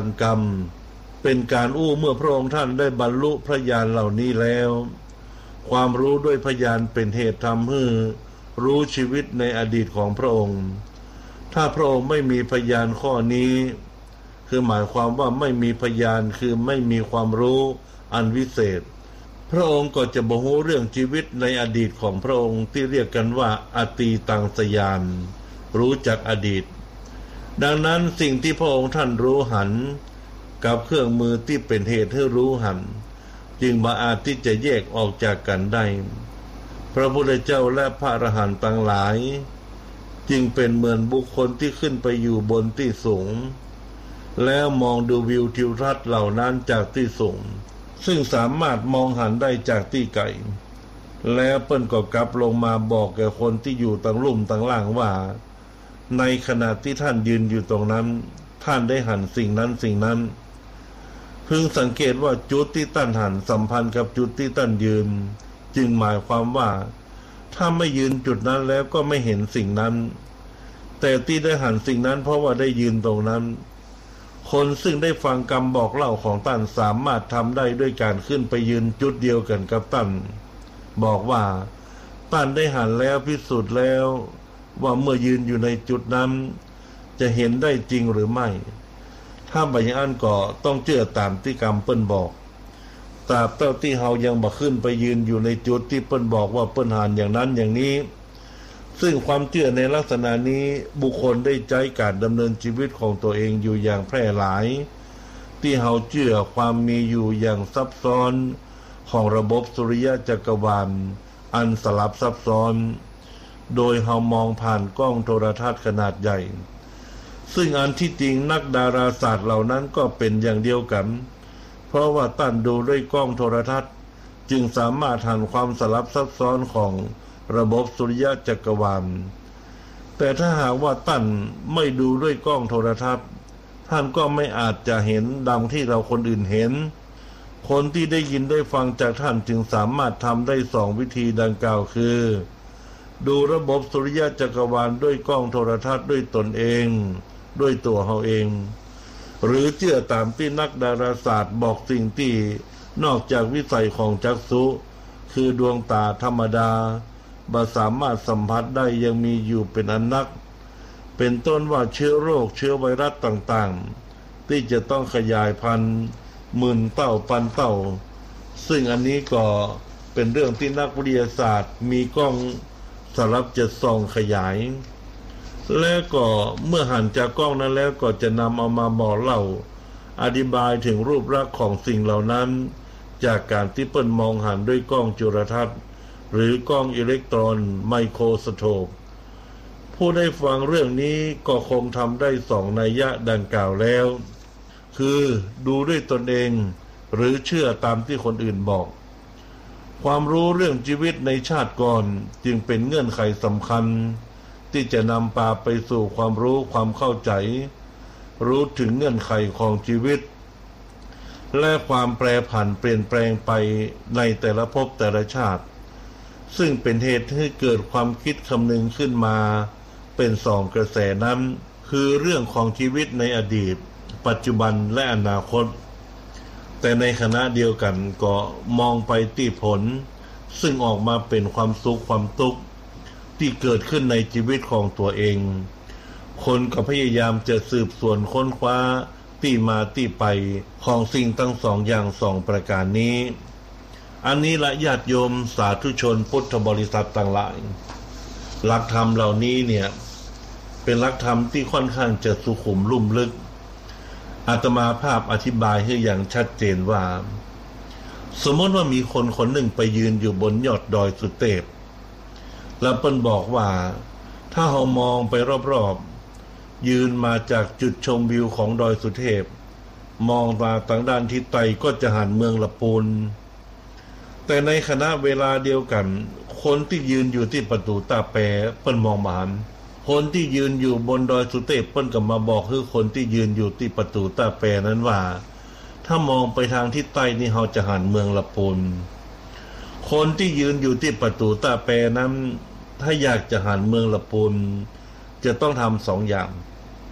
กรรมเป็นการอู้เมื่อพระองค์ท่านได้บรรลุพระญาณเหล่านี้แล้วความรู้ด้วยพยานเป็นเหตุทำให้รู้ชีวิตในอดีตของพระองค์ถ้าพระองค์ไม่มีพยานข้อนี้คือหมายความว่าไม่มีพยานคือไม่มีความรู้อันวิเศษพระองค์ก็จะบ่รู้เรื่องชีวิตในอดีตของพระองค์ที่เรียกกันว่าอตีตังสยานรู้จักอดีตดังนั้นสิ่งที่พระองค์ท่านรู้หันกับเครื่องมือที่เป็นเหตุให้รู้หันจึงบ่อาจที่จะแยกออกจากกันได้พระพุทธเจ้าและพระอรหันต์ทั้งหลายจึงเป็นเหมือนบุคคลที่ขึ้นไปอยู่บนที่สูงแล้วมองดูวิวทิวทัศน์เหล่านั้นจากที่สูงซึ่งสามารถมองหันได้จากที่ไกลแล้วเปิ้นก็กลับลงมาบอกแก่คนที่อยู่ตั้งลุ่มตั้งล่างว่าในขณะที่ท่านยืนอยู่ตรงนั้นท่านได้หันสิ่งนั้นสิ่งนั้นพึงสังเกตว่าจุดที่ท่านหันสัมพันธ์กับจุดที่ท่านยืนจึงหมายความว่าถ้าไม่ยืนจุดนั้นแล้วก็ไม่เห็นสิ่งนั้นแต่ที่ได้หันสิ่งนั้นเพราะว่าได้ยืนตรงนั้นคนซึ่งได้ฟังคำบอกเล่าของท่านสามารถทำได้ด้วยการขึ้นไปยืนจุดเดียวกันกับท่านบอกว่าท่านได้หันแล้วพิสูจน์แล้วว่าเมื่อยืนอยู่ในจุดนั้นจะเห็นได้จริงหรือไม่ถ้าบางอย่างก็ต้องเชื่อตามที่คำเปิ้นบอกตราบเท่าที่เฮายังบ่ขึ้นไปยืนอยู่ในจุดที่เปิ้นบอกว่าเปิ้นหันอย่างนั้นอย่างนี้ซึ่งความเชื่อในลักษณะนี้บุคคลได้ใช้การดำเนินชีวิตของตัวเองอยู่อย่างแพร่หลายที่เฮาเชื่อความมีอยู่อย่างซับซ้อนของระบบสุริยะจักรวาลอันสลับซับซ้อนโดยเฮามองผ่านกล้องโทรทัศน์ขนาดใหญ่ซึ่งอันที่จริงนักดาราศาสตร์เหล่านั้นก็เป็นอย่างเดียวกันเพราะว่าท่านดูด้วยกล้องโทรทัศน์จึงสามารถหันความสลับซับซ้อนของระบบสุริยะจักรวาลแต่ถ้าหากว่าท่านไม่ดูด้วยกล้องโทรทัศน์ท่านก็ไม่อาจจะเห็นดังที่เราคนอื่นเห็นคนที่ได้ยินได้ฟังจากท่านจึงสามารถทำได้สองวิธีดังกล่าวคือดูระบบสุริยะจักรวาลด้วยกล้องโทรทัศน์ด้วยตนเองด้วยตัวเขาเองหรือเชื่อตามที่นักดาราศาสตร์บอกสิ่งที่นอกจากวิสัยของจักษุคือดวงตาธรรมดาบ่สามารถสัมผัสได้ยังมีอยู่เป็นอันนักเป็นต้นว่าเชื้อโรคเชื้อไวรัสต่างๆที่จะต้องขยายพันธุ์หมื่นเต้าพันเต้าซึ่งอันนี้ก็เป็นเรื่องที่นักวิทยาศาสตร์มีกล้องสำหรับจะส่องขยายและก็เมื่อหันจากกล้องนั้นแล้วก็จะนำเอามาบอกเล่าอธิบายถึงรูปลักษณ์ของสิ่งเหล่านั้นจากการที่เปิ้นมองหันด้วยกล้องจุลทรรศน์หรือกล้องอิเล็กตรอนไมโครสโคปผู้ได้ฟังเรื่องนี้ก็คงทำได้สองนัยยะดังกล่าวแล้วคือดูด้วยตนเองหรือเชื่อตามที่คนอื่นบอกความรู้เรื่องชีวิตในชาติก่อนจึงเป็นเงื่อนไขสำคัญที่จะนำพาไปสู่ความรู้ความเข้าใจรู้ถึงเงื่อนไขของชีวิตและความแปรผันเปลี่ยนแปลงไปในแต่ละภพแต่ละชาติซึ่งเป็นเหตุให้เกิดความคิดคำนึงขึ้นมาเป็นสองกระแสนั้นคือเรื่องของชีวิตในอดีตปัจจุบันและอนาคตแต่ในขณะเดียวกันก็มองไปที่ผลซึ่งออกมาเป็นความสุขความทุกข์ที่เกิดขึ้นในชีวิตของตัวเองคนก็พยายามจะสืบสวนค้นคว้าที่มาที่ไปของสิ่งทั้งสองอย่างสองประการนี้อันนี้ละญาติโยมสาธุชนพุทธบริษัทต่างหลายหลักธรรมเหล่านี้เนี่ยเป็นหลักธรรมที่ค่อนข้างจะสุขุมลุ่มลึกอาตมาภาพอธิบายให้อย่างชัดเจนว่าสมมติว่ามีคนคนหนึ่งไปยืนอยู่บนยอดดอยสุเทพแล้วเปิ้นบอกว่าถ้าเรามองไปรอบๆยืนมาจากจุดชมวิวของดอยสุเทพมองมาทางด้านทิศใต้ก็จะหันเมืองละปูนแต่ในขณะเวลาเดียวกันคนที่ยืนอยู่ที่ประตูตาแปเปิ้นมองมาหันคนที่ยืนอยู่บนดอยสุเทพเปิ้นก็มาบอกคือคนที่ยืนอยู่ที่ประตูตาแปนั้นว่าถ้ามองไปทางทิศใต้นี่เราจะหันเมืองละปูนคนที่ยืนอยู่ที่ประตูตาแปนั้นถ้าอยากจะหันเมืองละปูนจะต้องทำสองอย่าง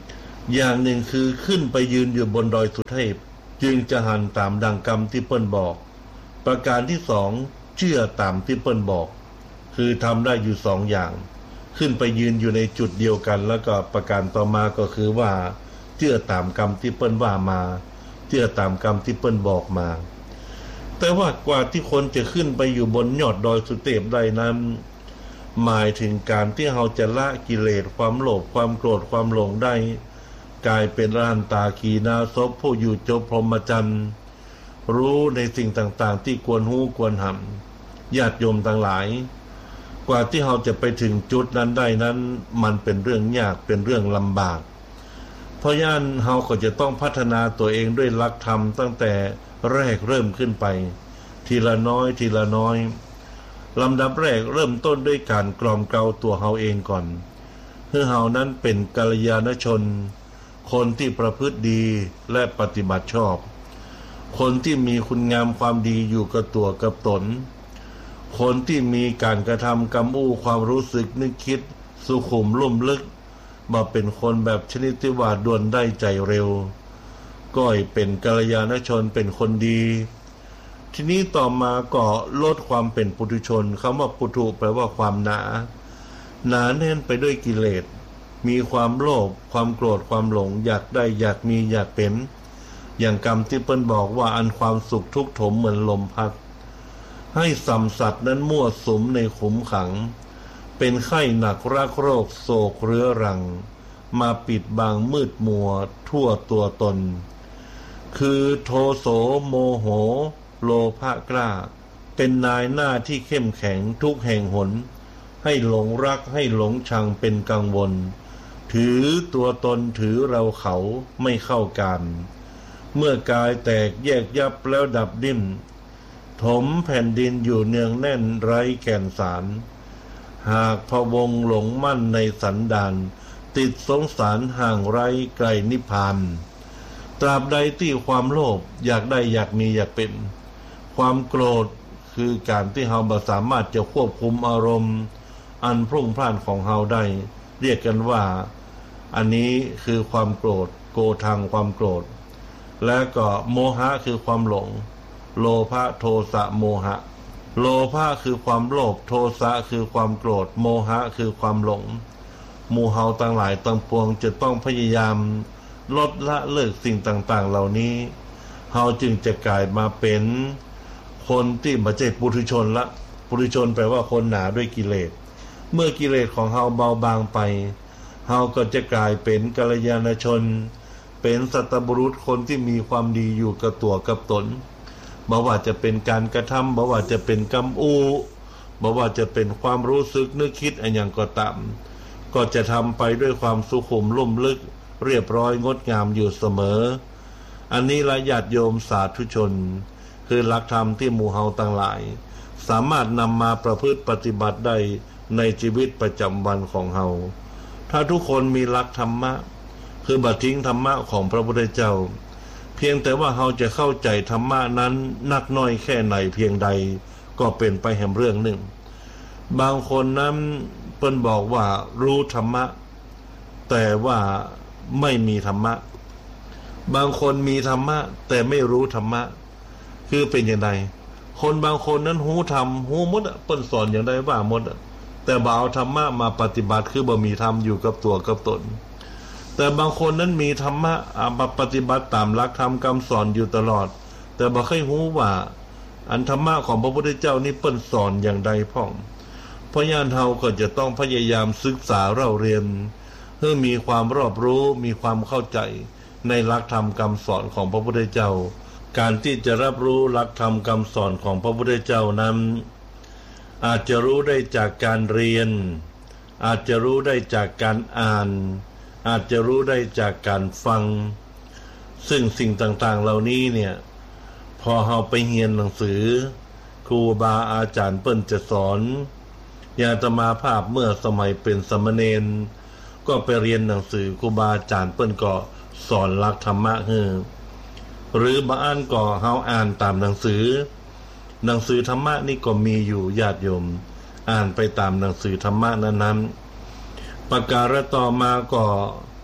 อย่างหนึ่งคือขึ้นไปยืนอยู่บนดอยสุเทพจึงจะหันตามดังกรรมที่เปิ้นบอกประการที่สองเชื่อตามที่เปิ้นบอกคือทำได้อยู่สองอย่างขึ้นไปยืนอยู่ในจุดเดียวกันแล้วก็ประการต่อมาก็คือว่าเชื่อตามกรรมที่เปิ้นว่ามาเชื่อตามกรรมที่เปิ้นบอกมาแต่ว่ากว่าที่คนจะขึ้นไปอยู่บนยอดดอยสุเทพได้นั้นหมายถึงการที่เราจะละกิเลสความโลภความโกรธความหลงได้กลายเป็นอรหันตาขีณาสพผู้อยู่จบพรหมจรรย์รู้ในสิ่งต่างๆที่ควรหูควรหำญาติโยมทั้งหลายกว่าที่เราจะไปถึงจุดนั้นได้นั้นมันเป็นเรื่องยากเป็นเรื่องลำบากเพราะย่านเราก็จะต้องพัฒนาตัวเองด้วยหลักธรรมตั้งแต่แรกเริ่มขึ้นไปทีละน้อยทีละน้อยลำดับแรกเริ่มต้นด้วยการกล่อมเกลาตัวเราเองก่อนเพื่อเรานั้นเป็นกัลยาณชนคนที่ประพฤติดีและปฏิบัติชอบคนที่มีคุณงามความดีอยู่กับตัวกับตนคนที่มีการกระทำกำอู้ความรู้สึกนึกคิดสุขุมลุ่มลึกมาเป็นคนแบบชนิดที่ว่าด่วนได้ใจเร็วก็เป็นกัลยาณชนเป็นคนดีทีนี้ต่อมาก็ลดความเป็นปุถุชนคำว่าปุถุแปลว่าความหนาแน่นไปด้วยกิเลสมีความโลภความโกรธความหลงอยากได้อยากมีอยากเป็นอย่างกรรมที่เปิ้นบอกว่าอันความสุขทุกข์โถมเหมือนลมพัดให้สัมสัตว์นั้นมั่วสุมในขุมขังเป็นไข้หนักรักโรคโศกเรื้อรังมาปิดบังมืดมัวทั่วตัวตนคือโทโสโมโหโลภะกล้าเป็นนายหน้าที่เข้มแข็งทุกแห่งหนให้หลงรักให้หลงชังเป็นกังวลถือตัวตนถือเราเขาไม่เข้ากันเมื่อกายแตกแยกยับแล้วดับดิ้นถมแผ่นดินอยู่เนืองแน่นไร้แก่นสารหากพะวงหลงมั่นในสันดานติดสงสารห่างไร้ไกลนิพพานตราบใดที่ความโลภอยากได้อยากมีอยากเป็นความโกรธคือการที่เราบ่สามารถจะควบคุมอารมณ์อันพรุ่งพล่านของเราได้เรียกกันว่าอันนี้คือความโกรธโกทังความโกรธและก็โมหะคือความหลงโลภะโทสะโมหะโลภะคือความโลภโทสะคือความโกรธโมหะคือความหลงหมู่เฮาทั้งหลายทั้งปวงจะต้องพยายามลดละเลิกสิ่งต่างๆเหล่านี้เฮาจึงจะกลายมาเป็นคนที่ไม่ใช่ปุถุชนละปุถุชนแปลว่าคนหนาด้วยกิเลสเมื่อกิเลสของเฮาเบาบางไปเฮาก็จะกลายเป็นกัลยาณชนเป็นสัตบุรุษคนที่มีความดีอยู่กับตัวกับตนบ่ว่าจะเป็นการกระทำบ่ว่าจะเป็นกรรมอู้บ่ว่าจะเป็นความรู้สึกนึกคิดอะไรอย่างก็ตามก็จะทำไปด้วยความสุขุมลุ่มลึกเรียบร้อยงดงามอยู่เสมออันนี้ละญาติโยมสาธุชนคือหลักธรรมที่หมู่เฮาทั้งหลายสามารถนำมาประพฤติปฏิบัติได้ในชีวิตประจำวันของเฮาถ้าทุกคนมีหลักธรรมะคือบัดทิ้งธรรมะของพระพุทธเจ้าเพียงแต่ว่าเฮาจะเข้าใจธรรมะนั้นนักน้อยแค่ไหนเพียงใดก็เป็นไปแห่งเรื่องหนึ่งบางคนนั้นเพิ่นบอกว่ารู้ธรรมะแต่ว่าไม่มีธรรมะบางคนมีธรรมะแต่ไม่รู้ธรรมะคือเป็นอย่างไรคนบางคนนั้นหูธรรมหูหมดเปิ้นสอนอย่างไรว่าหมดแต่บ่เอาธรรมะมาปฏิบัติคือบ่มีธรรมอยู่กับตัวกับตนแต่บางคนนั้นมีธรรมะมาปฏิบัติตามหลักธรรมคำสอนอยู่ตลอดแต่บ่เคยรู้ว่าอันธรรมะของพระพุทธเจ้านี่เปิ้นสอนอย่างใดพ่องเพราะญาณเฮาก็จะต้องพยายามศึกษาเราเรียนเพื่อมีความรอบรู้มีความเข้าใจในหลักธรรมคำสอนของพระพุทธเจ้าการที่จะรับรู้หลักธรรมคำสอนของพระพุทธเจ้านั้นอาจจะรู้ได้จากการเรียนอาจจะรู้ได้จากการอ่านอาจจะรู้ได้จากการฟังซึ่งสิ่งต่างๆเหล่านี้เนี่ยพอเราไปเรียนหนังสือครูบาอาจารย์เปิ้นจะสอนอย่างอาตมาภาพเมื่อสมัยเป็นสามเณรก็ไปเรียนหนังสือครูบาอาจารย์เปิ้นก็สอนหลักธรรมะหรือบางอันก็เฮาอ่านตามหนังสือธรรมะนี่ก็มีอยู่ญาติโยมอ่านไปตามหนังสือธรรมะนั้นๆประการต่อมาก็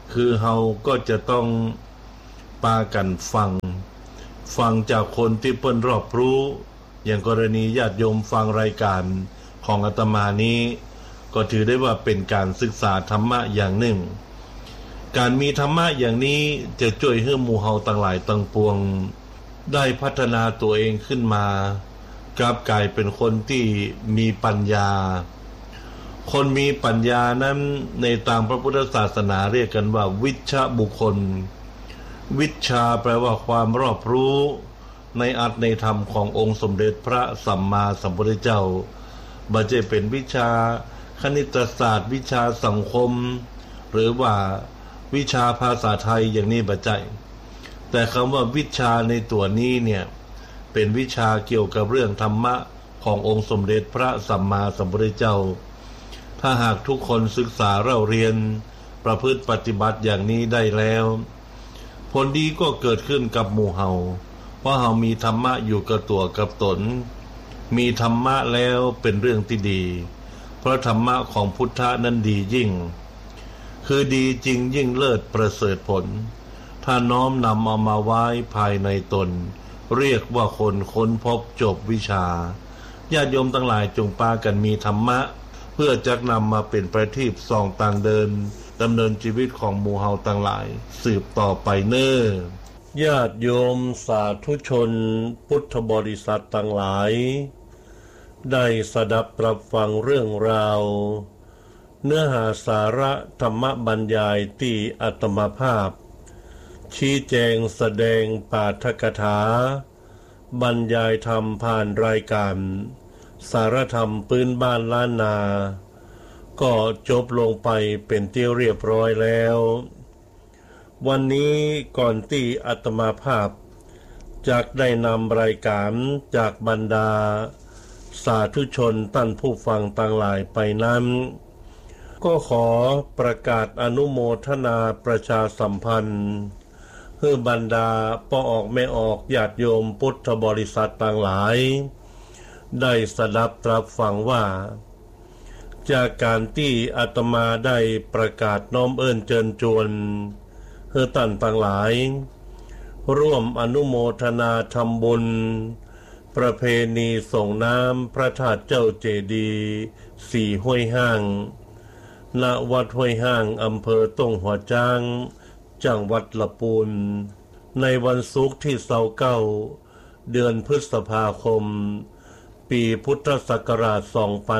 คือเฮาก็จะต้องปากันฟังจากคนที่เพิ่นรอบรู้อย่างกรณีญาติโยมฟังรายการของอาตมานี้ก็ถือได้ว่าเป็นการศึกษาธรรมะอย่างหนึ่งการมีธรรมะอย่างนี้จะช่วยให้หมู่เฮาต่างหลายต่างปวงได้พัฒนาตัวเองขึ้นมากลับกลายเป็นคนที่มีปัญญาคนมีปัญญานั้นในตามพระพุทธศาสนาเรียกกันว่าวิชชบุคคลวิชชาแปลว่าความรอบรู้ในอัตในธรรมขององค์สมเด็จพระสัมมาสัมพุทธเจ้าบ่ใช่เป็นวิชาคณิตศาสตร์วิชาสังคมหรือว่าวิชาภาษาไทยอย่างนี้บ่ใช่แต่คำว่าวิชาในตัวนี้เนี่ยเป็นวิชาเกี่ยวกับเรื่องธรรมะขององค์สมเด็จพระสัมมาสัมพุทธเจ้าถ้าหากทุกคนศึกษาเราเรียนประพฤติปฏิบัติอย่างนี้ได้แล้วผลดีก็เกิดขึ้นกับหมู่เฮาเพราะเฮามีธรรมะอยู่กับตัวกับตนมีธรรมะแล้วเป็นเรื่องที่ดีเพราะธรรมะของพุทธะนั้นดียิ่งคือดีจริงยิ่งเลิศประเสริฐผลถ้าน้อมนำเอามาไว้ภายในตนเรียกว่าคนค้นพบจบวิชาญาติโยมทั้งหลายจงปากันมีธรรมะเพื่อจักนำมาเป็นประทีปส่องต่างเดินดำเนินชีวิตของหมู่เฮาทั้งหลายสืบต่อไปเน้อญาติโยมสาธุชนพุทธบริษัททั้งหลายได้สดับรับฟังเรื่องราวเนื้อหาสาระธรรมบรรยายที่อาตมาภาพชี้แจงแสดงปาฐกถาบรรยายธรรมผ่านรายการสารธรรมพื้นบ้านล้านนาก็จบลงไปเป็นที่เรียบร้อยแล้ววันนี้ก่อนที่อาตมาภาพจากได้นำรายการจากบรรดาสาธุชนท่านผู้ฟังต่างหลายไปนั้นก็ขอประกาศอนุโมทนาประชาสัมพันธ์เพื่อบรรดาพ่อออกแม่ออกญาติโยมพุทธบริษัทต่างหลายได้สดับรับฟังว่าจากการที่อาตมาได้ประกาศน้อมเอิ้นเชิญชวนให้ท่านต่างหลายร่วมอนุโมทนาทำบุญประเพณีส่งน้ำพระธาตุเจ้าเจดีย์สี่ห้วยห้างณวัดห้วยห้างอำเภอต้งหัวจ้างจังหวัดลำพูนในวันศุกร์ที่29เดือนพฤษภาคมปีพุทธศักราช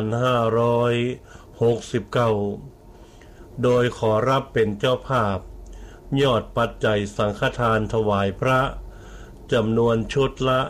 2569โดยขอรับเป็นเจ้าภาพยอดปัจจัยสังฆทานถวายพระจำนวนชุดละ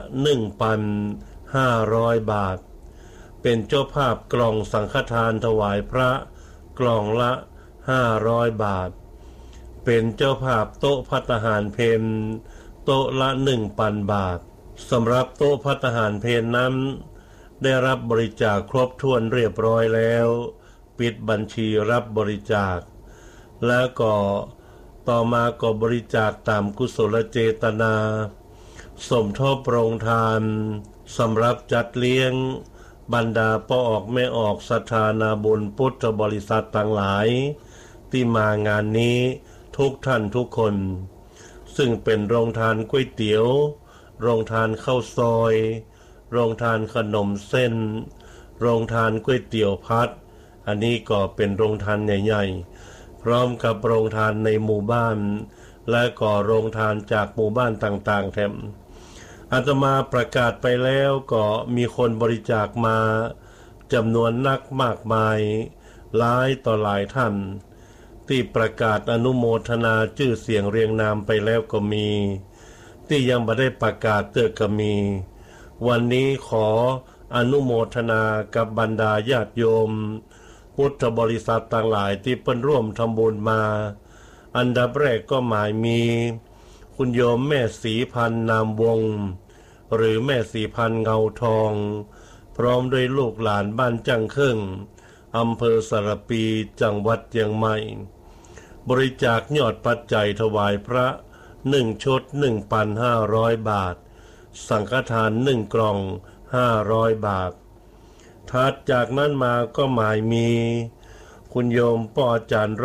1,500 บาทเป็นเจ้าภาพกล่องสังฆทานถวายพระกล่องละ500 บาทเป็นเจ้าภาพโต๊ะภัตตาหารเพลโต๊ะละ 1,000 บาทสำหรับโต๊ะภัตตาหารเพลนั้นได้รับบริจาคครบถ้วนเรียบร้อยแล้วปิดบัญชีรับบริจาคแล้วก็ต่อมาก็บริจาคตามกุศลเจตนาสมทบโรงทานสำหรับจัดเลี้ยงบรรดาพ่อออกแม่ออกศรัทธานาบุญพุทธบริษัทต่างหลายที่มางานนี้ทุกท่านทุกคนซึ่งเป็นโรงทานก๋วยเตี๋ยวโรงทานข้าวซอยโรงทานขนมเส้นโรงทานก๋วยเตี๋ยวพัดอันนี้ก็เป็นโรงทานใหญ่ๆพร้อมกับโรงทานในหมู่บ้านและก็โรงทานจากหมู่บ้านต่างๆแถมอาตมาประกาศไปแล้วก็มีคนบริจาคมาจำนวนนักมากมายหลายต่อหลายท่านที่ประกาศอนุโมทนาชื่อเสียงเรียงนามไปแล้วก็มีที่ยังไม่ได้ประกาศก็มีวันนี้ขออนุโมทนากับบรรดาญาติโยมพุทธบริษัทต่างหลายที่เพิ่นร่วมทำบุญมาอันดับแรกก็หมายมีคุณโยมแม่ศรีพันธ์นามวงศ์หรือแม่ศรีพันธ์เงาทองพร้อมด้วยลูกหลานบ้านจังเครื่องอำเภอสระปีจังหวัดเชียงใหม่บริจาคยอดปัจจัยถวายพระ1 ชุด 1,500 บาทสังฆทาน1 กล่อง500 บาทถัดจากนั้นมาก็หมายมีคุณโยมป้ออาจารย์รัตน์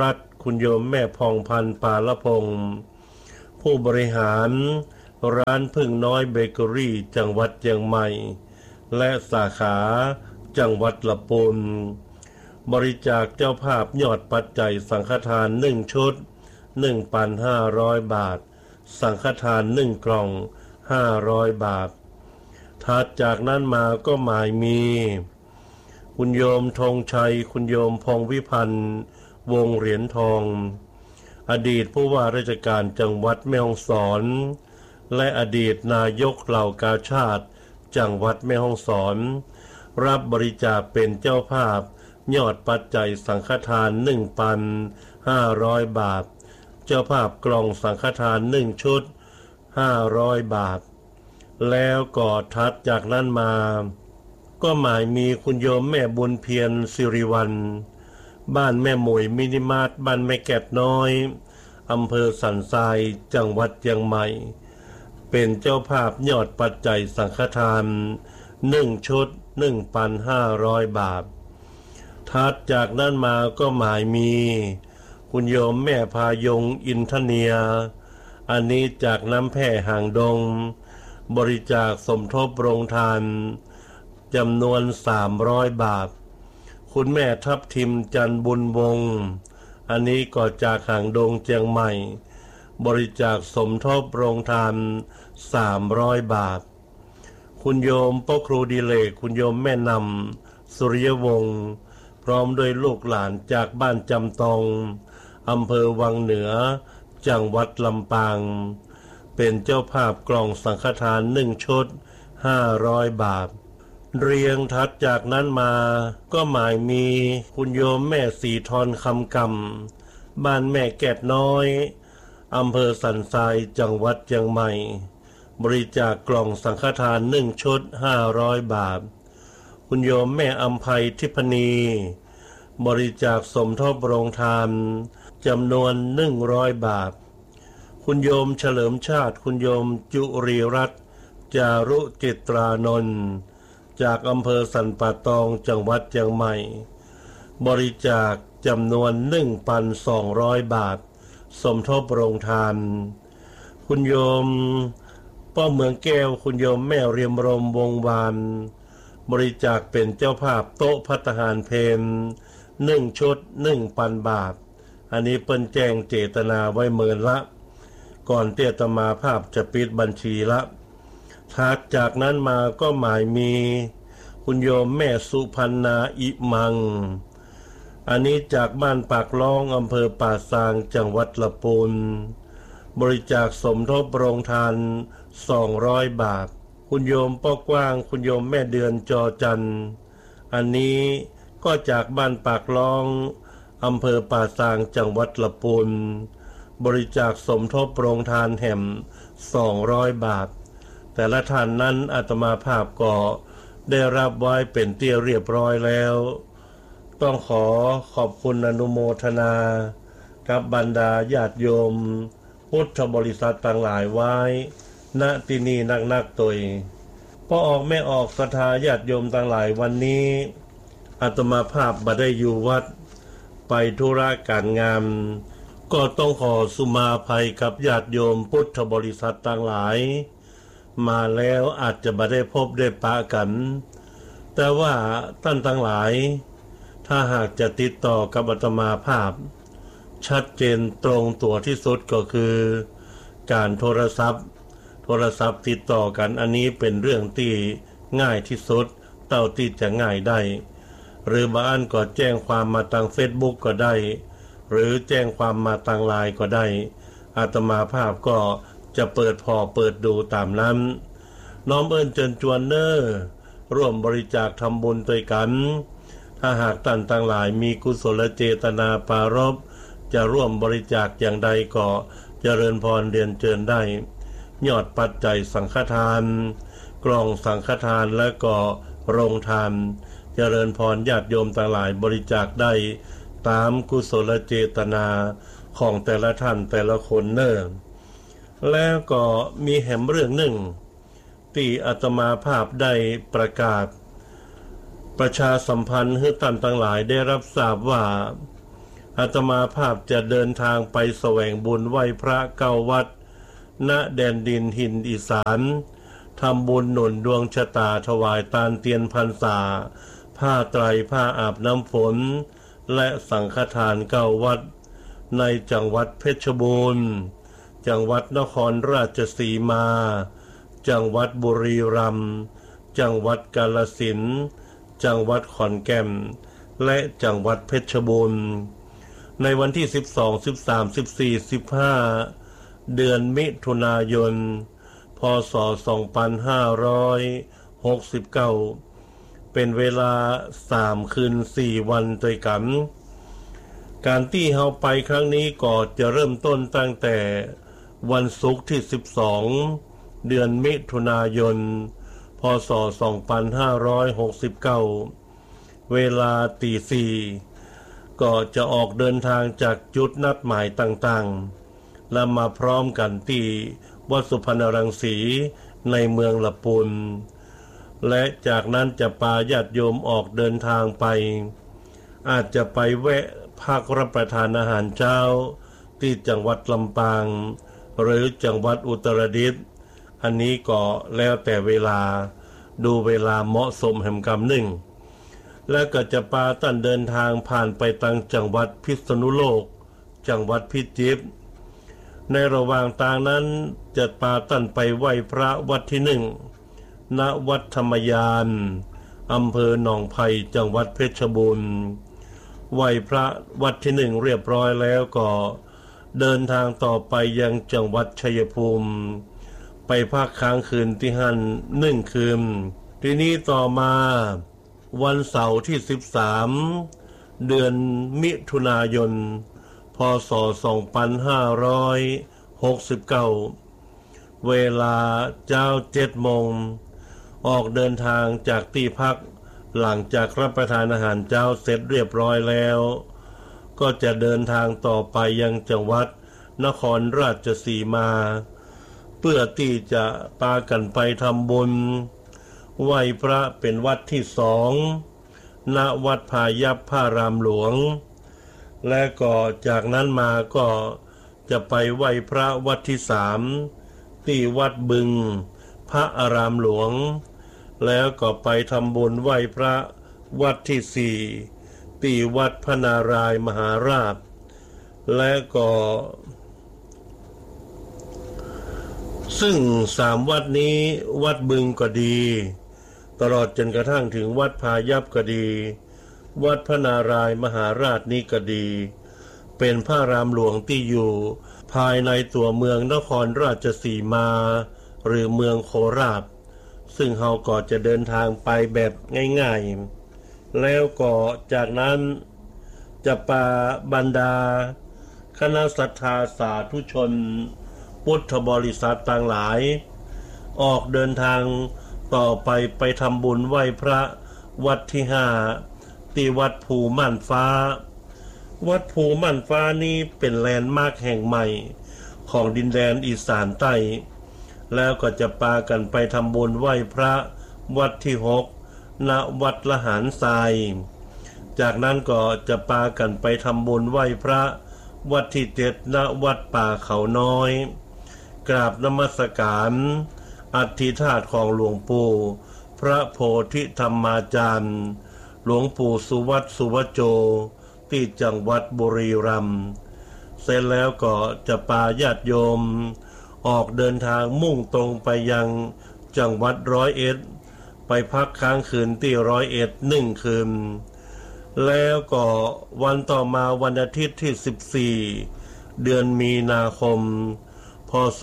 คุณโยมแม่พองพันธ์ปาละพงศ์ผู้บริหารร้านพึ่งน้อยเบเกอรี่จังหวัดเชียงใหม่และสาขาจังหวัดลำพูนบริจาคเจ้าภาพยอดปัจจัยสังฆทาน1 ชุด 1,500 บาทสังฆทาน1 กล่อง500 บาทถัดจากนั้นมาก็หมายมีคุณโยมธงชัยคุณโยมพงวิพันธ์วงเหรียญทองอดีตผู้ว่าราชการจังหวัดแม่ฮ่องสอนและอดีตนายกเหล่ากาชาดจังหวัดแม่ฮ่องสอนรับบริจาคเป็นเจ้าภาพยอดปัจจัยสังฆทาน 1,500 บาทเจ้าภาพกล่องสังฆทาน1 ชุด500 บาทแล้วก็ถัดจากนั้นมาก็หมายมีคุณโยมแม่บุญเพียรสิริวัลย์บ้านแม่หมวยมินิมาร์ทบ้านแม่แกดน้อยอำเภอสันทรายจังหวัดเชียงใหม่เป็นเจ้าภาพยอดปัจจัยสังฆทาน1 ชุด 1,500 บาทถัดจากนั้นมาก็หมายมีคุณโยมแม่พายงอินทเนียอันนี้จากน้ำแพร่ห่างดงบริจาคสมทบโรงทานจำนวน300 บาทคุณแม่ทับทิมจันบุญวงศ์อันนี้ก็จากห่างดงเชียงใหม่บริจาคสมทบโรงทาน300 บาทคุณโยมพ่อครูดิเลกคุณโยมแม่นำสุริยวงศ์พร้อมด้วยลูกหลานจากบ้านจำตองอำเภอวังเหนือจังหวัดลำปางเป็นเจ้าภาพกล่องสังฆทาน1 ชุด500 บาทเรียงถัดจากนั้นมาก็หมายมีคุณโยมแม่สีทรคำกำบ้านแม่แกดน้อยอำเภอสันทรายจังหวัดเชียงใหม่บริจาคกล่องสังฆทาน1 ชุด500 บาทคุณโยมแม่อำไพทิพณีบริจาคสมทบโรงทานจำนวน100 บาทคุณโยมเฉลิมชาติคุณโยมจุรีรัตน์จารุจิตรานนท์จากอำเภอสันป่าตองจังหวัดเชียงใหม่บริจาคจำนวน 1,200 บาทสมทบโรงทานคุณโยมป้อเมืองแก้วคุณโยมแม่เรียมรมวงวานบริจาคเป็นเจ้าภาพโต๊ะภัตตาหารเพล1 ชุด 1,000 บาทอันนี้เปิ้นแจ้งเจตนาไว้เมินละก่อนเตี้ยตมาภาพจะปิดบัญชีละถัดจากนั้นมาก็หมายมีคุณโยมแม่สุพรรณาอิมังอันนี้จากบ้านปากล่องอำเภอป่าซางจังหวัดลำพูนบริจาคสมทบโรงทาน200 บาทคุณโยมป้อกว้างคุณโยมแม่เดือนจอจันอันนี้ก็จากบ้านปากล่องอำเภอป่าซางจังหวัดลำพูนบริจาคสมทบโรงทานแห่ม200 บาทแต่ละท่านนั้นอาตมาภาพก็ได้รับไว้เป็นเตี้ยเรียบร้อยแล้วต้องขอขอบคุณอนุโมทนากับบรรดาญาติโยมพุทธบริษัทต่างหลายไว้ณที่นี่นักตัวพอออกไม่ออกศรัทธาญาติโยมต่างหลายวันนี้อาตมาภาพบ่ได้อยู่วัดไปธุระการงานก็ต้องขอสุมาภัยกับญาติโยมพุทธบริษัทต่างหลายมาแล้วอาจจะบ่ได้พบได้ปะกันแต่ว่าท่านทั้งหลายถ้าหากจะติดต่อกับอาตมาภาพชัดเจนตรงตัวที่สุดก็คือการโทรศัพท์ติดต่อกันอันนี้เป็นเรื่องที่ง่ายที่สุดเท่าที่จะง่ายได้หรือบางอันก็แจ้งความมาทาง Facebook ก็ได้หรือแจ้งความมาทางไลน์ก็ได้อาตมาภาพก็จะเปิดดูตามนั้นน้อมเอิ้นเชิญชวนเนอร่วมบริจาคทำบุญด้วยกันถ้าหากท่านทั้งหลายมีกุศลเจตนาปรารภจะร่วมบริจาคอย่างใดก็เจริญพรเรียนเชิญได้ยอดปัจจัยสังฆทานกล่องสังฆทานและก็โรงทานเจริญพรญาติโยมทั้งหลายบริจาคได้ตามกุศลเจตนาของแต่ละท่านแต่ละคนเนอแล้วก็มีแห่งเรื่องหนึ่งที่อาตมาภาพได้ประกาศประชาสัมพันธ์ให้ท่านทั้งหลายได้รับทราบว่าอาตมาภาพจะเดินทางไปแสวงบุญไหว้พระเก้าวัดณแดนดินหินอีสานทำบุญหนุนดวงชะตาถวายตาลเตียนพรรษาผ้าไตรผ้าอาบน้ำฝนและสังฆทานเก้าวัดในจังหวัดเพชรบูรณ์จังหวัดนครราชสีมาจังหวัดบุรีรัมย์จังหวัดกาฬสินธุ์จังหวัดขอนแก่นและจังหวัดเพชรบูรณ์ในวันที่12 13 14 15เดือนมิถุนายนพ.ศ. 2569เป็นเวลา3 คืน 4 วันด้วยกันการที่เฮาไปครั้งนี้ก็จะเริ่มต้นตั้งแต่วันศุกร์ที่12เดือนมิถุนายนพ.ศ. 2569เวลาตี 4ก็จะออกเดินทางจากจุดนัดหมายต่างๆและมาพร้อมกันที่วัดสุพรรณรังสีในเมืองละปูนและจากนั้นจะพาญาติโยมออกเดินทางไปอาจจะไปแวะพักรับประทานอาหารเช้าที่จังหวัดลำปางหรือจังหวัดอุตรดิตถ์อันนี้ก็แล้วแต่เวลาดูเวลาเหมาะสมแห่งกรรมหนึ่งและก็จะพาท่านเดินทางผ่านไปทางจังหวัดพิษณุโลกจังหวัดพิจิตรในระหว่างทางนั้นจะพาท่านไปไหว้พระวัดที่1ณวัดธรรมยานอำเภอหนองไผ่จังหวัดเพชรบูรณ์ไหว้พระวัดที่1เรียบร้อยแล้วก็เดินทางต่อไปยังจังหวัดชัยภูมิไปพักค้างคืนที่หั่น1 คืนทีนี้ต่อมาวันเสาร์ที่13เดือนมิถุนายนพ.ศ. 2569เวลาเจ้า7 โมงออกเดินทางจากที่พักหลังจากรับประทานอาหารเช้าเสร็จเรียบร้อยแล้วก็จะเดินทางต่อไปยังจังหวัดนครราชสีมาเพื่อที่จะพากันไปทำบุญไหว้พระเป็นวัดที่2ณวัดพายัพพระรามหลวงและก็จากนั้นมาก็จะไปไหว้พระวัดที่3ที่วัดบึงพระอารามหลวงแล้วก็ไปทำบุญไหว้พระวัดที่4ที่วัดพระนารายมหาราชและก็ซึ่ง3วัดนี้วัดบึงก็ดีตลอดจนกระทั่งถึงวัดพายัพก็ดีวัดพระนารายมหาราชนี้ก็ดีเป็นพระรามหลวงที่อยู่ภายในตัวเมืองนครราชสีมาหรือเมืองโคราชซึ่งเราก็จะเดินทางไปแบบง่ายๆแล้วก็จากนั้นจะพาบรรดาคณะศรัทธาสาธุชนพุทธบริษัทต่างหลายออกเดินทางต่อไปทำบุญไหว้พระวัดที่5ที่วัดภูม่านฟ้าวัดภูม่านฟ้านี้เป็นแลนด์มาร์คแห่งใหม่ของดินแดนอีสานใต้แล้วก็จะพากันไปทำบุญไหว้พระวัดที่6ณวัดละหารทรายจากนั้นก็จะพากันไปทำบุญไหว้พระวัดที่7ณวัดป่าเขาน้อยกราบนมัสการอธิษฐานของหลวงปู่พระโพธิธรรมาจารย์หลวงปู่สุวัตสุวโจที่จังหวัดบุรีรัมย์เสร็จแล้วก็จะพาญาติโยมออกเดินทางมุ่งตรงไปยังจังหวัด101ไปพักค้างคืนที่101 1 คืนแล้วก็วันต่อมาวันอาทิตย์ที่14เดือนมีนาคมพ.ศ.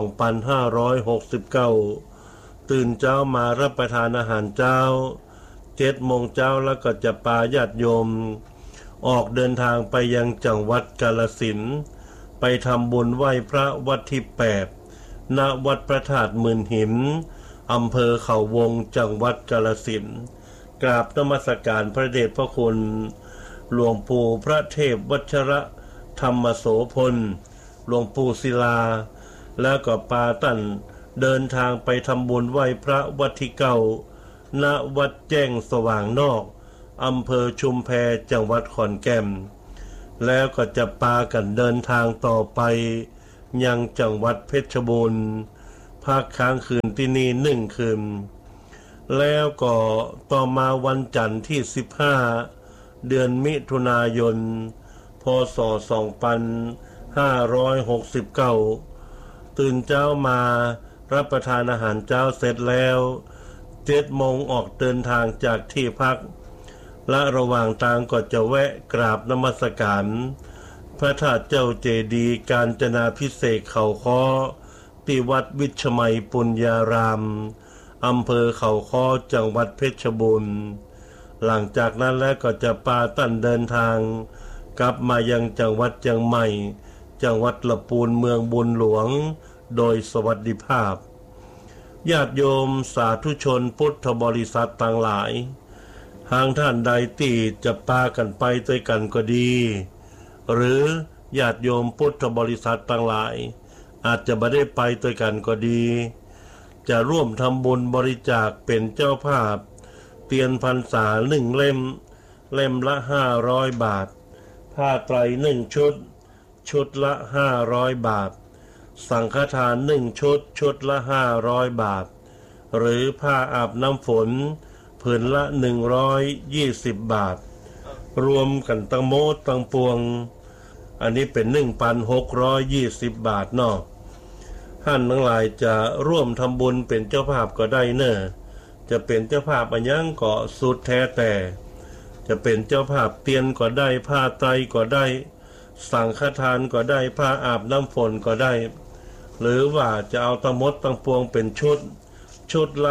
2569ตื่นเช้ามารับประทานอาหารเช้า7 โมงเช้าแล้วก็จะพาญาติโยมออกเดินทางไปยังจังหวัดกาฬสินธุ์ไปทำบุญไหว้พระวัดที่8ณวัดพระธาตุหมื่นหินอำเภอเขาวงจังหวัดกาฬสินธุ์กราบนมัสการพระเดชพระคุณหลวงปู่พระเทพวัชระธรรมโสพลหลวงปู่ศิลาแล้วก็พาท่านเดินทางไปทำบุญไหว้พระวัดที่9ณวัดแจ้งสว่างนอกอำเภอชุมแพจังหวัดขอนแก่นแล้วก็จะพากันเดินทางต่อไปยังจังหวัดเพชรบูรณ์พักค้างคืนที่นี่1 คืนแล้วก็ต่อมาวันจันทร์ที่15เดือนมิถุนายนพ.ศ. 2569ตื่นเช้ามารับประทานอาหารเช้าเสร็จแล้ว7 โมงออกเดินทางจากที่พักและระหว่างทางก็จะแวะกราบนมัสการพระธาตุเจ้าเจดีย์กาญจนาภิเษกเขาค้อที่วัดวิชมัยปุญญารามอำเภอเขาค้อจังหวัดเพชรบูรณ์หลังจากนั้นแล้วก็จะพาท่านเดินทางกลับมายังจังหวัดเชียงใหม่จังหวัดลำพูนเมืองบุญหลวงโดยสวัสดิภาพญาติโยมสาธุชนพุทธบริษัทต่างหลายหากท่านใดที่จะพากันไปด้วยกันก็ดีหรือญาติโยมพุทธบริษัทต่างหลายอาจจะไม่ได้ไปด้วยกันก็ดีจะร่วมทำบุญบริจาคเป็นเจ้าภาพเตียนพรรษา1 เล่มละ500 บาทผ้าไตร1 ชุดละ500 บาทสังฆทาน1 ชุดละ500 บาทหรือผ้าอาบน้ำฝนผืนละ120 บาทรวมกันตั้งโมดตั้งปวงอันนี้เป็น 1,620 บาทเนาะท่านทั้งหลายจะร่วมทำบุญเป็นเจ้าภาพก็ได้เนอะจะเป็นเจ้าภาพอันยังก็สุดแท้แต่จะเป็นเจ้าภาพเตียนก็ได้ผ้าไตรก็ได้สังฆทานก็ได้ผ้าอาบน้ำฝนก็ได้หรือว่าจะเอาทั้งหมดทั้งปวงเป็นชุดละ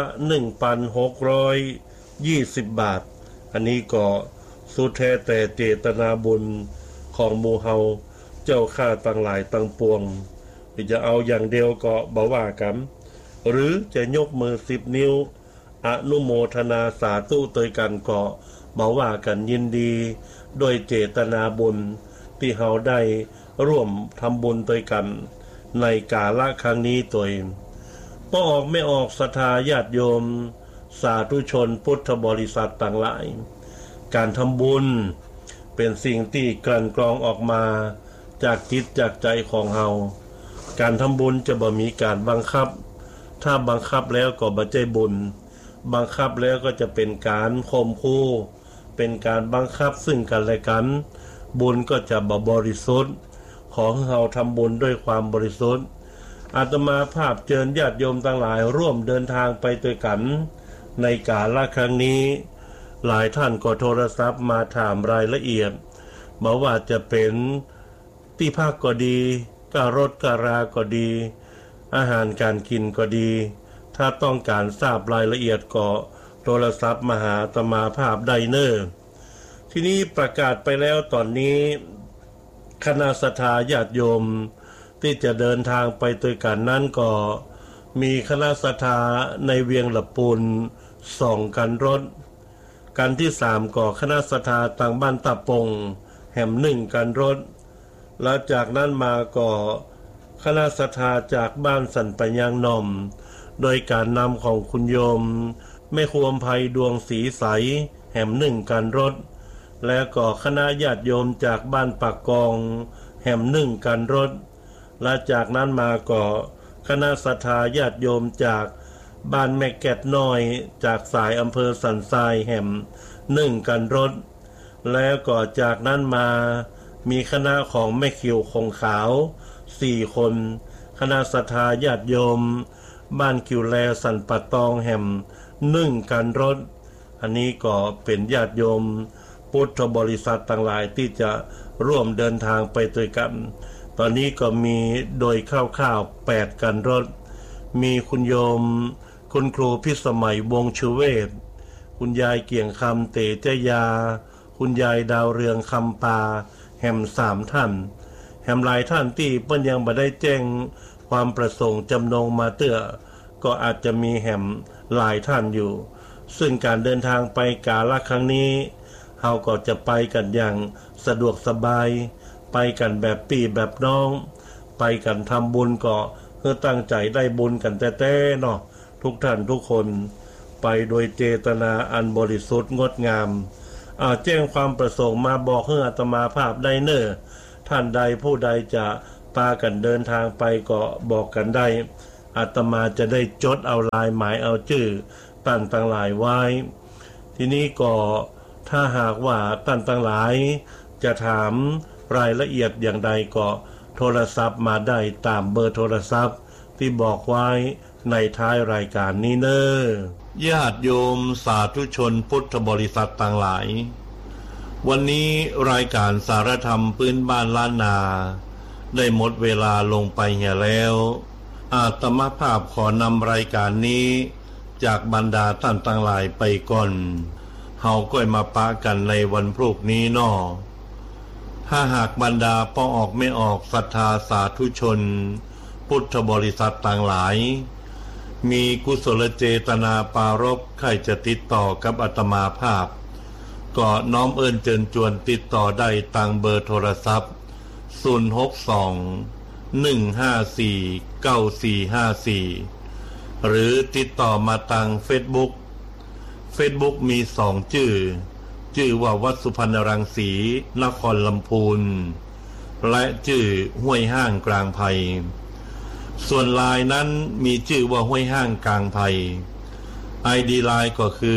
1,620 บาทอันนี้ก็สุดแท้แต่เจตนาบุญของหมู่เฮาเจ้าข้าต่างหลายต่างปวงที่จะเอาอย่างเดียวก็บ่ว่ากันหรือจะยกมือ10 นิ้วอนุโมทนาสาธุเตยกันก็บ่ว่ากันยินดีโดยเจตนาบุญที่เฮาได้ร่วมทำบุญเตยกันในกาลครั้งนี้ตัวเองบ่ออกไม่ออกศรัทธาญาติโยมสาธุชนพุทธบริษัทต่างหลายการทำบุญเป็นสิ่งที่กลั่นกรองออกมาจากจิตจากใจของเฮาการทำบุญจะบ่มีการบังคับถ้าบังคับแล้วก็บ่ใจบุญบังคับแล้วก็จะเป็นการข่มขู่เป็นการบังคับซึ่งกันและกันบุญก็จะบ่บริสุทธิ์ขอให้เฮาทำบุญด้วยความบริสุทธิ์อาตมาภาพเชิญญาติโยมทั้งหลายร่วมเดินทางไปด้วยกันในกาลครั้งนี้หลายท่านก็โทรศัพท์มาถามรายละเอียดบอกว่าจะเป็นที่พักก็ดีการถการาก็ดีอาหารการกินก็ดีถ้าต้องการทราบรายละเอียดก็โทรศัพท์มาหาอาตมาภาพได้เนอทีนี้ประกาศไปแล้วตอนนี้คณะศรัทธาญาติโยมที่จะเดินทางไปด้วยกันนั้นก็มีคณะศรัทธาในเวียงละปูน2 กันรถกันที่3ก็คณะศรัทธาต่างบ้านตะปงแห่ม1 กันรถแล้วจากนั้นมาก็คณะศรัทธาจากบ้านสันปัญญางนอมโดยการนำของคุณโยมแม่ครัวไพดวงสีใสแห่ม1 กันรถและก็คณะญาติโยมจากบ้านปากกองแห่ม1 กันรถและจากนั้นมาก็คณะศรัทธาญาติโยมจากบ้านแม่แกดน้อยจากสายอำเภอสันทรายแห่ม1 กันรถแล้วก็จากนั้นมามีคณะของแม่คิวคงขาว4 คนคณะศรัทธาญาติโยมบ้านกิวแลสันปัตตองแห่ม1 กันรถอันนี้ก็เป็นญาติโยมพุทธบริษัทต่างหลายที่จะร่วมเดินทางไปด้วยกันตอนนี้ก็มีโดยคร่าวๆ8 กันรถมีคุณโยมคุณครูพิสมัยวงศ์ชูเวศคุณยายเกี่ยงคำเตเจยาคุณยายดาวเรืองคำปาแห่ม3 ท่านแห่มหลายท่านที่เพิ่นยังบ่ได้แจ้งความประสงค์จำนงมาเตื้อก็อาจจะมีแห่มหลายท่านอยู่ซึ่งการเดินทางไปกาลครั้งนี้เฮาก็จะไปกันอย่างสะดวกสบายไปกันแบบพี่แบบน้องไปกันทำบุญก็เพื่อตั้งใจได้บุญกันแต่ๆเนาะทุกท่านทุกคนไปโดยเจตนาอันบริสุทธิ์งดงามแจ้งความประสงค์มาบอกให้อาตมาภาพได้เนอท่านใดผู้ใดจะพากันเดินทางไปก็บอกกันได้อาตมาจะได้จดเอาลายหมายเอาชื่อตั้นต่างหลายไว้ทีนี้ก็ถ้าหากว่าตั้นต่างหลายจะถามรายละเอียดอย่างใดก็โทรศัพท์มาได้ตามเบอร์โทรศัพท์ที่บอกไว้ในท้ายรายการนี้เนอญาติโยมสาธุชนพุทธบริษัทต่างหลายวันนี้รายการสารธรรมพื้นบ้านล้านนาได้หมดเวลาลงไปเหี่ยแล้วอาตมาภาพขอนำรายการนี้จากบรรดาท่านต่างหลายไปก่อนเฮาก็มาปะกันในวันพรุ่งนี้น้อถ้าหากบรรดาป้อออกไม่ออกศรัทธาสาธุชนพุทธบริษัทต่างหลายมีกุศลเจตนาปรารภใครจะติดต่อกับอาตมาภาพก็น้อมเอิ้นเชิญชวนติดต่อได้ทางเบอร์โทรศัพท์062-154-9454หรือติดต่อมาทางเฟซบุ๊กมี2ชื่อว่าวัดสุพรรณรังสีนครลำพูนและชื่อห้วยห้างกลางไผ่ส่วนไลน์นั้นมีชื่อว่าห้วยห้างกลางไผ่ ID ไลน์ก็คือ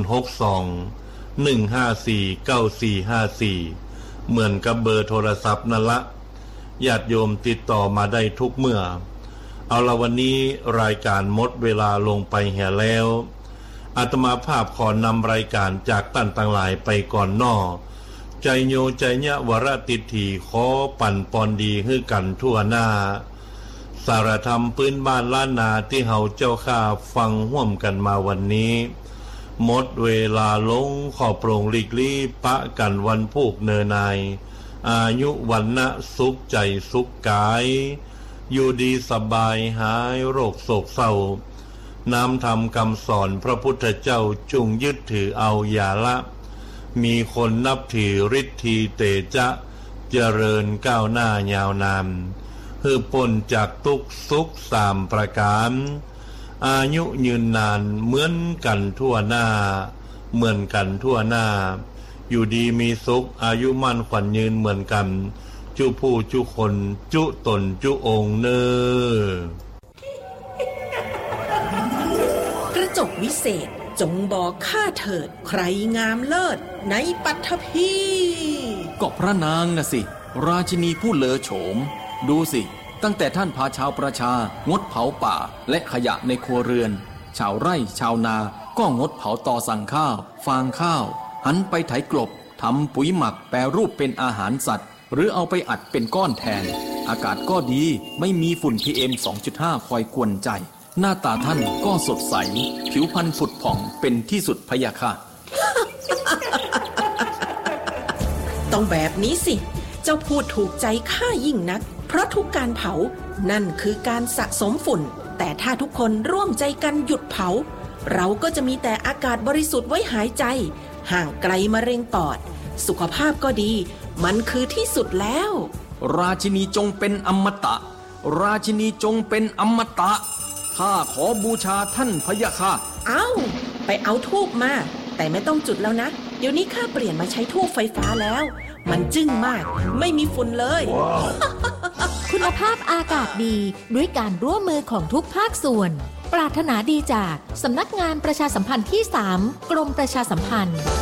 062-154-9454เหมือนกับเบอร์โทรศัพท์นั่นละญาติโยมติดต่อมาได้ทุกเมื่อเอาละวันนี้รายการหมดเวลาลงไปเหี่ยแล้วอาตมาภาพขอนำรายการจากท่านต่างหลายไปก่อนนอใจโยใจญะวรติถีขอปั่นปอนดีให้กันทั่วหน้าสารธรรมพื้นบ้านล้านนาที่เฮาเจ้าข้าฟังห่วมกันมาวันนี้หมดเวลาลงขอโปร่งหลีกลี่ปะกันวันพูกเนนายอายุวันนะสุขใจสุขกายอยู่ดีสบายหายโรคโศกเศร้านำธรรมคำสอนพระพุทธเจ้าจุงยึดถือเอาอย่าละมีคนนับถือฤทธีเตจะ เจริญก้าวหน้ายาวนานฮือพ้นจากทุกข์สุข3ประการอายุยืนนานเหมือนกันทั่วหน้าอยู่ดีมีสุขอายุมั่นขวัญยืนเหมือนกันจุผู้จุคนจุตนจุองค์เนอกระจกวิเศษจงบอกข้าเถิดใครงามเลิศในปัทภีก็พระนางน่ะสิราชินีผู้เลอโฉมดูสิตั้งแต่ท่านพาชาวประชางดเผาป่าและขยะในครัวเรือนชาวไร่ชาวนาก็งดเผาตอสั่งข้าวฟางข้าวหันไปไถกลบทำปุ๋ยหมักแปรรูปเป็นอาหารสัตว์หรือเอาไปอัดเป็นก้อนแทนอากาศก็ดีไม่มีฝุ่น PM 2.5 คอยกวนใจหน้าตาท่านก็สดใสผิวพรรณผุดผ่องเป็นที่สุดพะยะค่ะต้องแบบนี้สิเจ้าพูดถูกใจข้ายิ่งนักเพราะทุกการเผานั่นคือการสะสมฝุ่นแต่ถ้าทุกคนร่วมใจกันหยุดเผาเราก็จะมีแต่อากาศบริสุทธิ์ไว้หายใจห่างไกลมะเร็งปอดสุขภาพก็ดีมันคือที่สุดแล้วราชินีจงเป็นอมตะราชินีจงเป็นอมตะข้าขอบูชาท่านพะยะค่ะไปเอาธูปมาแต่ไม่ต้องจุดแล้วนะเดี๋ยวนี้ข้าเปลี่ยนมาใช้ธูปไฟฟ้าแล้วมันจึ้งมากไม่มีฝุ่นเลยคุณภาพอากาศดีด้วยการร่วมมือของทุกภาคส่วนปรารถนาดีจากสำนักงานประชาสัมพันธ์ที่3กรมประชาสัมพันธ์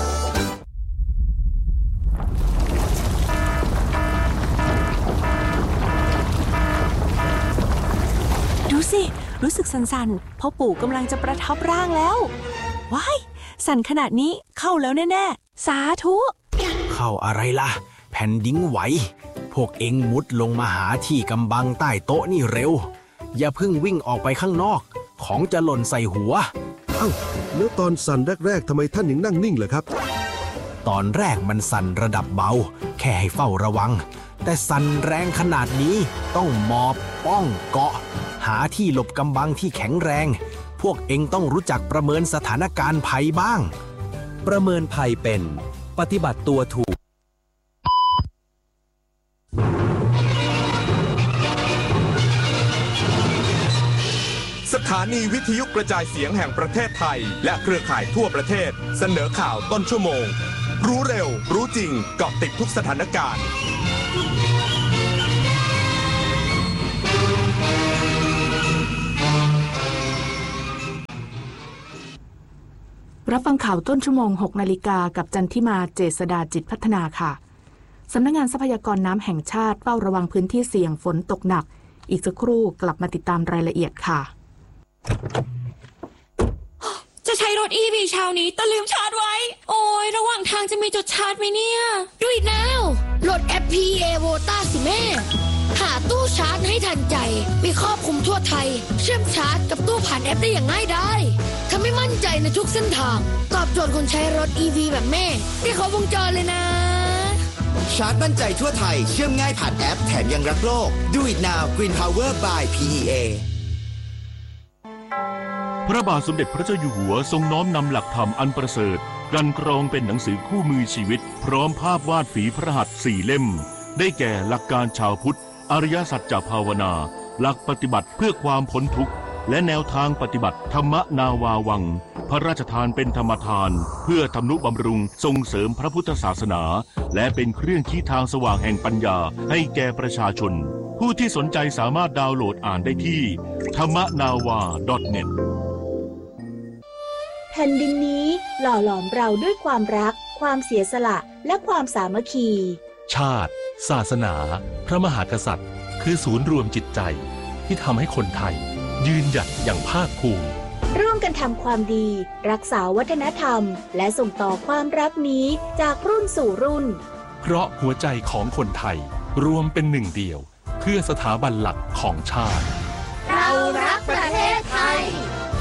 ดูสิรู้สึกสั่นๆพ่อปู่กำลังจะประทับร่างแล้วว้ายสั่นขนาดนี้เข้าแล้วแน่ๆสาธุเข้าอะไรล่ะแผ่นดินไหวพวกเอ็งมุดลงมาหาที่กำบังใต้โต๊ะนี่เร็วอย่าเพิ่งวิ่งออกไปข้างนอกของจะหล่นใส่หัวแล้วตอนสั่นแรกๆทำไมท่านยังนั่งนิ่งเหรอครับตอนแรกมันสั่นระดับเบาแค่ให้เฝ้าระวังแต่สั่นแรงขนาดนี้ต้องหมอบป้องเกาะหาที่หลบกำบังที่แข็งแรงพวกเอ็งต้องรู้จักประเมินสถานการณ์ภัยบ้างประเมินภัยเป็นปฏิบัติตัวถูกสถานีวิทยุกระจายเสียงแห่งประเทศไทยและเครือข่ายทั่วประเทศเสนอข่าวต้นชั่วโมงรู้เร็วรู้จริงเกาะติดทุกสถานการณ์รับฟังข่าวต้นชั่วโมง 6 นาฬิกากับจันทิมาเจษฎาจิตพัฒนาค่ะสำนักงานทรัพยากรน้ำแห่งชาติเฝ้าระวังพื้นที่เสี่ยงฝนตกหนักอีกสักครู่กลับมาติดตามรายละเอียดค่ะจะใช้รถ EV เช้านี้แต่ลืมชาร์จไว้โอ้ยระหว่างทางจะมีจุดชาร์จไหมเนี่ยดูอีกแล้วโหลดแอป PA Vota สิแม่หาตู้ชาร์จให้ทันใจมีครอบคลุมทั่วไทยเชื่อมชาร์จกับตู้ผ่านแอปได้อย่างง่ายดายทำให้มั่นใจในทุกเส้นทางตอบโจทย์คนใช้รถ EV แบบแม่ที่เขาวงจรเลยนะชาร์จมั่นใจทั่วไทยเชื่อมง่ายผ่านแอปแถมยังรักโลก Do it now Green Power by PEA พระบาทสมเด็จพระเจ้าอยู่หัวทรงน้อมนำหลักธรรมอันประเสริฐกันกรองเป็นหนังสือคู่มือชีวิตพร้อมภาพวาดฝีพระหัตถ์4 เล่มได้แก่หลักการชาวพุทธอริยสัจจภาวนาหลักปฏิบัติเพื่อความพ้นทุกข์และแนวทางปฏิบัติธรรมนาวาวังพระราชทานเป็นธรรมทานเพื่อทำนุบำรุงส่งเสริมพระพุทธศาสนาและเป็นเครื่องชี้ทางสว่างแห่งปัญญาให้แก่ประชาชนผู้ที่สนใจสามารถดาวน์โหลดอ่านได้ที่ธรรมนาวา .net แผ่นดินนี้หล่อหลอมเราด้วยความรักความเสียสละและความสามัคคีชาติศาสนาพระมหากษัตริย์คือศูนย์รวมจิตใจที่ทำให้คนไทยยืนหยัดอย่างภาคภูมิร่วมกันทำความดีรักษาวัฒนธรรมและส่งต่อความรักนี้จากรุ่นสู่รุ่นเพราะหัวใจของคนไทยรวมเป็นหนึ่งเดียวเพื่อสถาบันหลักของชาติเรารักประเทศไทย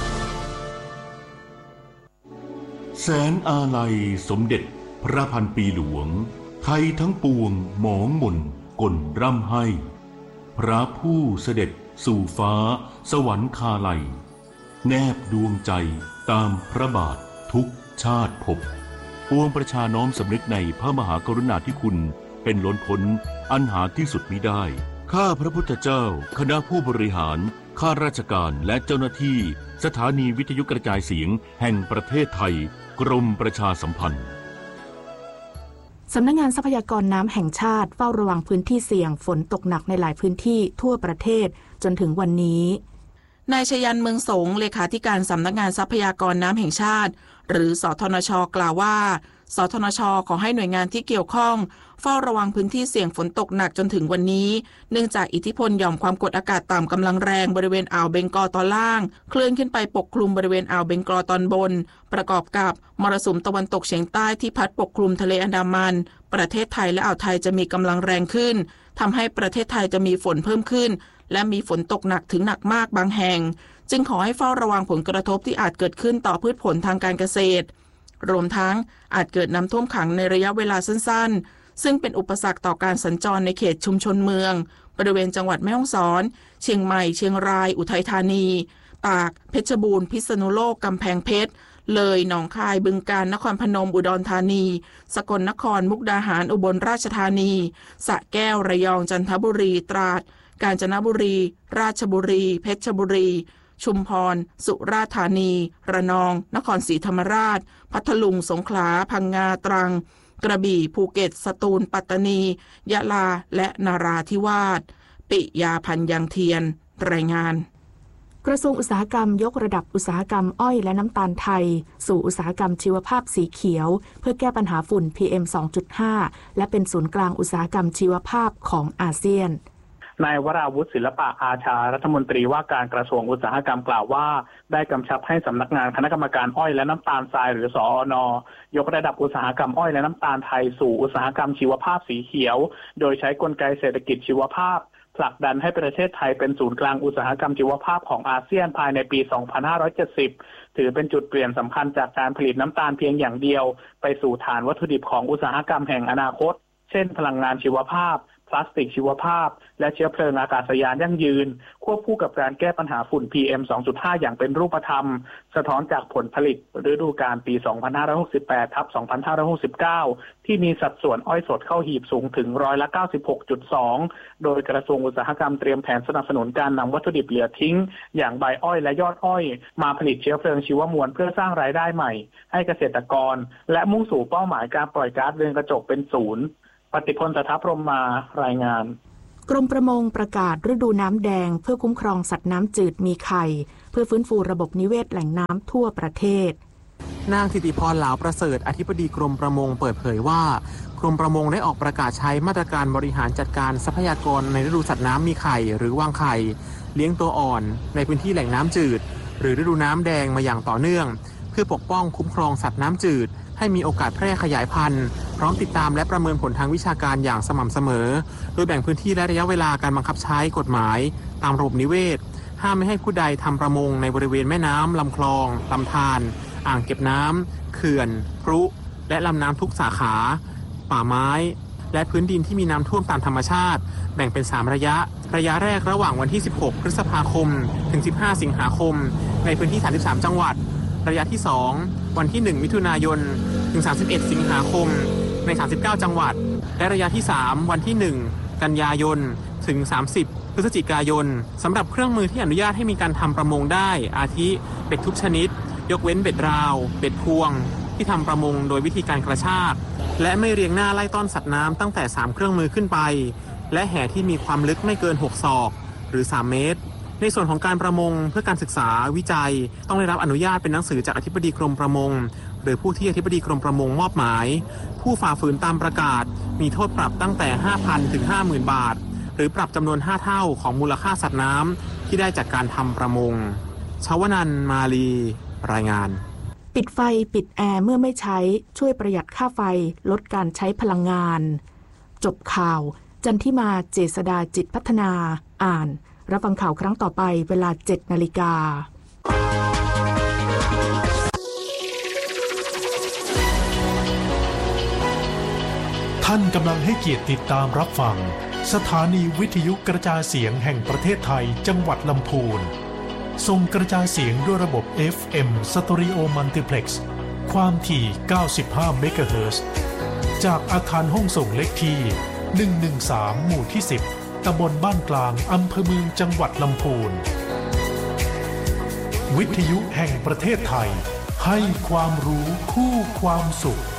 แสนอาลัยสมเด็จพระพันปีหลวงไทยทั้งปวงหมองหม่นก่นร่ำให้พระผู้เสด็จสู่ฟ้าสวรรคาลัยแนบดวงใจตามพระบาททุกชาติภพปวงประชาน้อมสำนึกในพระมหากรุณาธิคุณเป็นล้นพ้นอันหาที่สุดมิได้ข้าพระพุทธเจ้าคณะผู้บริหารข้าราชการและเจ้าหน้าที่สถานีวิทยุกระจายเสียงแห่งประเทศไทยกรมประชาสัมพันธ์สำนักงานทรัพยากรน้ำแห่งชาติเฝ้าระวังพื้นที่เสี่ยงฝนตกหนักในหลายพื้นที่ทั่วประเทศจนถึงวันนี้นายชยันเมืองสงเลขาธิการสำนักงานทรัพยากรน้ำแห่งชาติหรือสทนช.กล่าวว่าสทนช.ขอให้หน่วยงานที่เกี่ยวข้องเฝ้าระวังพื้นที่เสี่ยงฝนตกหนักจนถึงวันนี้เนื่องจากอิทธิพลหย่อมความกดอากาศต่ำกำลังแรงบริเวณอ่าวเบงกอลตอนล่างเคลื่อนขึ้นไปปกคลุมบริเวณอ่าวเบงกอลตอนบนประกอบกับมรสุมตะวันตกเฉียงใต้ที่พัดปกคลุมทะเลอันดามันประเทศไทยและอ่าวไทยจะมีกำลังแรงขึ้นทำให้ประเทศไทยจะมีฝนเพิ่มขึ้นและมีฝนตกหนักถึงหนักมากบางแห่งจึงขอให้เฝ้าระวังผลกระทบที่อาจเกิดขึ้นต่อพืชผลทางการเกษตรรวมทั้งอาจเกิดน้ำท่วมขังในระยะเวลาสั้นๆซึ่งเป็นอุปสรรคต่อการสัญจรในเขตชุมชนเมืองบริเวณจังหวัดแม่ฮ่องสอนเชียงใหม่เชียงรายอุทัยธานีตากเพชรบูรณ์พิษณุโลกกำแพงเพชรเลยหนองคายบึงกาฬนครพนมอุดรธานีสกลนครมุกดาหารอุบลราชธานีสระแก้วระยองจันทบุรีตราดกาญจนบุรีราชบุรีเพชรบุรีชุมพรสุราษฎร์ธานีระนองนครศรีธรรมราชพัทลุงสงขลาพังงาตรังกระบี่ภูเก็ตสตูลปัตตานียะลาและนราธิวาสปิยาพันธ์ยังเทียนรายงานกระทรวงอุตสาหกรรมยกระดับอุตสาหกรรมอ้อยและน้ำตาลไทยสู่อุตสาหกรรมชีวภาพสีเขียวเพื่อแก้ปัญหาฝุ่น PM 2.5 และเป็นศูนย์กลางอุตสาหกรรมชีวภาพของอาเซียนนายวราวุฒิศิลปะอาชารัฐมนตรีว่าการกระทรวงอุตสาหกรรมกล่าวว่าได้กำชับให้สำนักงานคณะกรรมการอ้อยและน้ำตาลทรายหรือสอนยกระดับอุตสาหกรรมอ้อยและน้ำตาลไทยสู่อุตสาหกรรมชีวภาพสีเขียวโดยใช้กลไกเศรษฐกิจชีวภาพผลักดันให้ประเทศไทยเป็นศูนย์กลางอุตสาหกรรมชีวภาพของอาเซียนภายในปี 2570 ถือเป็นจุดเปลี่ยนสำคัญจากการผลิตน้ำตาลเพียงอย่างเดียวไปสู่ฐานวัตถุดิบของอุตสาหกรรมแห่งอนาคตเช่นพลังงานชีวภาพพลาสติกชีวภาพและเชื้อเพลิงอากาศยานยั่งยืนควบคู่กับการแก้ปัญหาฝุ่น PM 2.5 อย่างเป็นรูปธรรมสะท้อนจากผลผลิตฤดูกาลปี 2568/2569 ที่มีสัดส่วนอ้อยสดเข้าหีบสูงถึง96.2%โดยกระทรวงอุตสาหกรรมเตรียมแผนสนับสนุนการนำวัตถุดิบเหลือทิ้งอย่างใบอ้อยและยอดอ้อยมาผลิตเชื้อเพลิงชีวมวลเพื่อสร้างรายได้ใหม่ให้เกษตรกรและมุ่งสู่เป้าหมายการปล่อยก๊าซเรือนกระจกเป็นศูนย์ปฏิพล สถาพรหมารายงานกรมประมงประกาศฤดูน้ำแดงเพื่อคุ้มครองสัตว์น้ำจืดมีไข่เพื่อฟื้นฟูระบบนิเวศแหล่งน้ำทั่วประเทศนางธิติพรเหลาประเสริฐอธิบดีกรมประมงเปิดเผยว่ากรมประมงได้ออกประกาศใช้มาตรการบริหารจัดการทรัพยากรในฤดูสัตว์น้ำมีไข่หรือวางไข่เลี้ยงตัวอ่อนในพื้นที่แหล่งน้ำจืดหรือฤดูน้ำแดงมาอย่างต่อเนื่องเพื่อปกป้องคุ้มครองสัตว์น้ำจืดให้มีโอกาสแพร่ขยายพันธุ์พร้อมติดตามและประเมินผลทางวิชาการอย่างสม่ำเสมอโดยแบ่งพื้นที่และระยะเวลาการบังคับใช้กฎหมายตามระบบนิเวศห้ามไม่ให้ผู้ใดทำประมงในบริเวณแม่น้ำลำคลองลำธารอ่างเก็บน้ำเขื่อนพรุและลำน้ำทุกสาขาป่าไม้และพื้นดินที่มีน้ำท่วมตามธรรมชาติแบ่งเป็น3ระยะแรกระหว่างวันที่16พฤษภาคมถึง15สิงหาคมในพื้นที่33จังหวัดระยะที่2วันที่1มิถุนายนถึง31สิงหาคมใน39จังหวัดและระยะที่3วันที่1กันยายนถึง30พฤศจิกายนสำหรับเครื่องมือที่อนุญาตให้มีการทำประมงได้อาทิเบ็ดทุกชนิดยกเว้นเบ็ดราวเบ็ดพวงที่ทำประมงโดยวิธีการกระชากและไม่เรียงหน้าไล่ต้อนสัตว์น้ำตั้งแต่3เครื่องมือขึ้นไปและแหที่มีความลึกไม่เกิน6ศอกหรือ3เมตรในส่วนของการประมงเพื่อการศึกษาวิจัยต้องได้รับอนุญาตเป็นหนังสือจากอธิบดีกรมประมงหรือผู้ที่อธิบดีกรมประมงมอบหมายผู้ฝ่าฝืนตามประกาศมีโทษปรับตั้งแต่ 5,000 ถึง 50,000 บาทหรือปรับจำนวน5เท่าของมูลค่าสัตว์น้ำที่ได้จากการทำประมงชวนันท์มาลีรายงานปิดไฟปิดแอร์เมื่อไม่ใช้ช่วยประหยัดค่าไฟลดการใช้พลังงานจบข่าวจันทิมาเจษฎาจิตพัฒนาอ่านรับฟังข่าวครั้งต่อไปเวลา 7 นาฬิกาท่านกำลังให้เกียรติติดตามรับฟังสถานีวิทยุกระจายเสียงแห่งประเทศไทยจังหวัดลำพูนส่งกระจายเสียงด้วยระบบ FM Stereo Multiplex ความถี่ 95 เมกะเฮิรตซ์จากอาคารห้องส่งเลขที่ 113 หมู่ที่ 10 ตำบลบ้านกลางอำเภอเมืองจังหวัดลำพูนวิทยุแห่งประเทศไทยให้ความรู้คู่ความสุข